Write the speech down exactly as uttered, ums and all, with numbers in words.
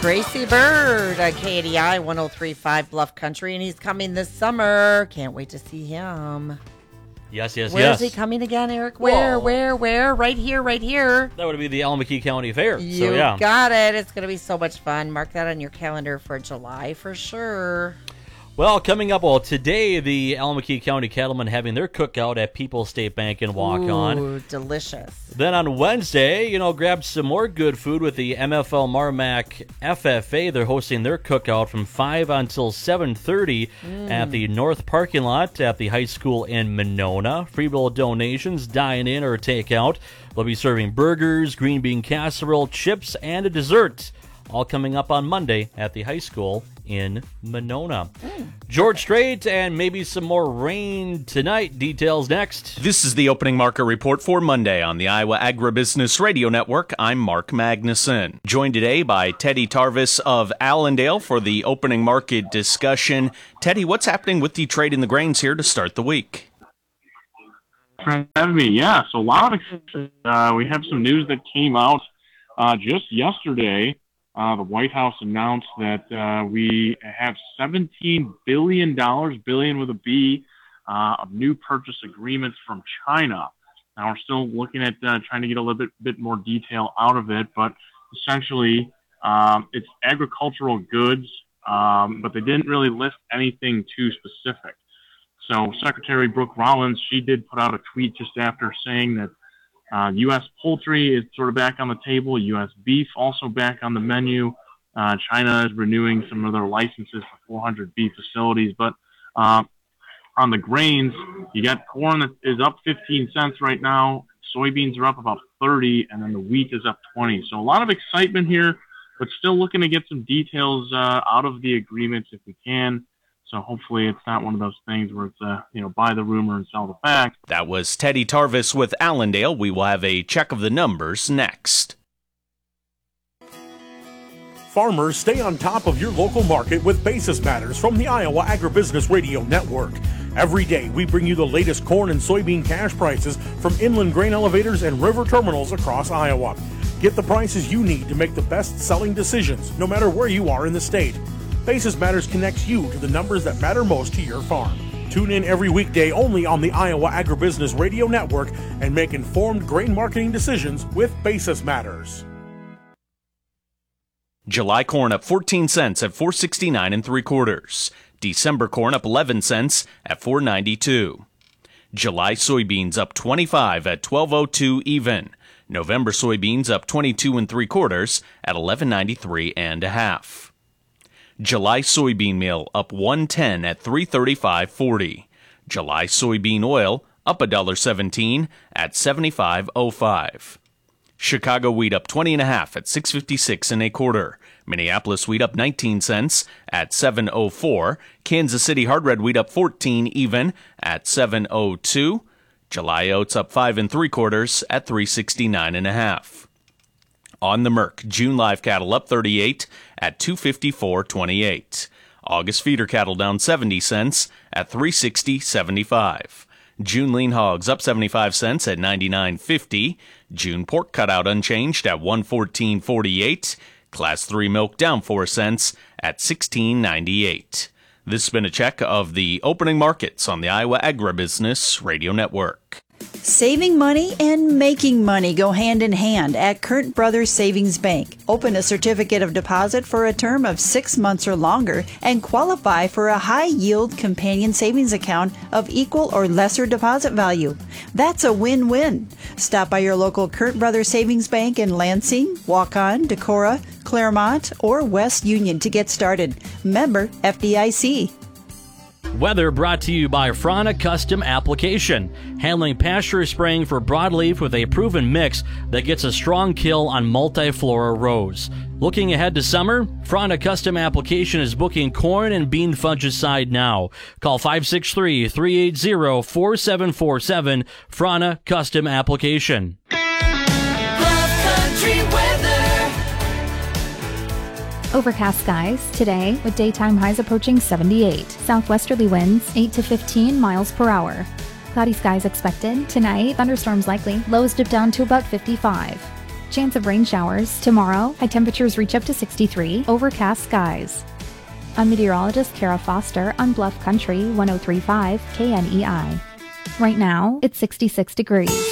Tracy Bird at K A D I one oh three point five Bluff Country, and he's coming this summer. Can't wait to see him. Yes, yes, Where yes. Where is he coming again, Eric? Where, Whoa. where, where? Right here, right here. That would be the Alameda County Fair. You so, yeah. got it. It's going to be so much fun. Mark that on your calendar for July for sure. Well, coming up, well, today the Alameda County Cattlemen having their cookout at People's State Bank in Waukon. Ooh, delicious. Then on Wednesday, you know, grab some more good food with the M F L Marmac F F A. They're hosting their cookout from five until seven thirty mm. at the North Parking Lot at the high school in Monona. Free will donations, dine in or take out. They'll be serving burgers, green bean casserole, chips, and a dessert. All coming up on Monday at the high school in Monona. Mm. George Strait and maybe some more rain tonight. Details next. This is the opening market report for Monday on the Iowa Agribusiness Radio Network. I'm Mark Magnuson. Joined today by Teddy Tarvis of Allendale for the opening market discussion. Teddy, what's happening with the trade in the grains here to start the week? Thanks for having me. Yeah, so a lot of uh, we have some news that came out uh, just yesterday. Uh, the White House announced that uh, we have seventeen billion dollars, billion with a B, uh, of new purchase agreements from China. Now, we're still looking at uh, trying to get a little bit, bit more detail out of it, but essentially um, it's agricultural goods, um, but they didn't really list anything too specific. So Secretary Brooke Rollins, she did put out a tweet just after saying that Uh, U S poultry is sort of back on the table. U S beef also back on the menu. Uh, China is renewing some of their licenses for four hundred beef facilities. But uh, on the grains, you got corn that is up fifteen cents right now. Soybeans are up about thirty, and then the wheat is up twenty. So a lot of excitement here, but still looking to get some details uh, out of the agreements if we can. So hopefully it's not one of those things where it's, uh, you know, buy the rumor and sell the fact. That was Teddy Tarvis with Allendale. We will have a check of the numbers next. Farmers, stay on top of your local market with Basis Matters from the Iowa Agribusiness Radio Network. Every day, we bring you the latest corn and soybean cash prices from inland grain elevators and river terminals across Iowa. Get the prices you need to make the best-selling decisions, no matter where you are in the state. Basis Matters connects you to the numbers that matter most to your farm. Tune in every weekday only on the Iowa Agribusiness Radio Network and make informed grain marketing decisions with Basis Matters. July corn up fourteen cents at four sixty-nine and three quarters. December corn up eleven cents at four ninety-two. July soybeans up twenty-five at twelve oh two even. November soybeans up twenty-two and three quarters at eleven ninety-three and a half. July soybean meal up one ten at three thirty-five forty. July soybean oil up one dollar seventeen at seventy-five oh five. Chicago wheat up twenty and a half at six fifty-six and a quarter. Minneapolis wheat up nineteen cents at seven oh four. Kansas City hard red wheat up fourteen even at seven oh two. July oats up five and three quarters at three sixty-nine and a half. On the Merc, June live cattle up thirty-eight at two fifty-four twenty-eight. August feeder cattle down seventy cents at three sixty seventy-five. June lean hogs up seventy-five cents at ninety-nine fifty. June pork cutout unchanged at one fourteen forty-eight. Class three milk down four cents at sixteen ninety-eight. This has been a check of the opening markets on the Iowa Agribusiness Radio Network. Saving money and making money go hand in hand at Current Brothers Savings Bank. Open a certificate of deposit for a term of six months or longer and qualify for a high-yield companion savings account of equal or lesser deposit value. That's a win-win. Stop by your local Current Brothers Savings Bank in Lansing, Waukon, Decorah, Claremont, or West Union to get started. Member F D I C. Weather brought to you by Frana Custom Application, handling pasture spraying for broadleaf with a proven mix that gets a strong kill on multiflora rows. Looking ahead to summer, Frana Custom Application is booking corn and bean fungicide now. Call five six three, three eight zero, four seven four seven, Frana Custom Application. Overcast skies today with daytime highs approaching seventy-eight. Southwesterly winds eight to fifteen miles per hour. Cloudy skies expected. Tonight, thunderstorms likely. Lows dip down to about fifty-five. Chance of rain showers. Tomorrow, high temperatures reach up to sixty-three. Overcast skies. I'm meteorologist Kara Foster on Bluff Country one oh three point five K N E I. Right now, it's sixty-six degrees.